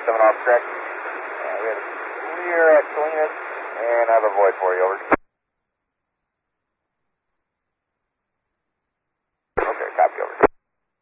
7 off track. We had a clear at Salinas, and I have a void for you, over.